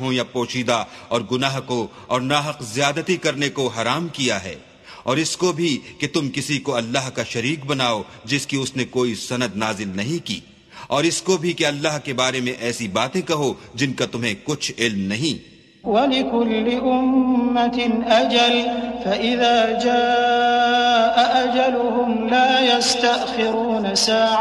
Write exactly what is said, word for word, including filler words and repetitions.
हों या पोशीदा, और गुनाह को और नाहक ज्यादती करने को हराम किया है, और इसको भी कि तुम किसी को अल्लाह का शरीक बनाओ जिसकी उसने कोई सनद नाजिल नहीं की, और इसको भी कि अल्लाह के बारे में ऐसी बातें कहो जिनका तुम्हें कुछ इल्म नहीं। वलिकुल्लि उम्मतिन अजल फइज़ा जाअ अजलुहुम ला यस्तअखिरून साअ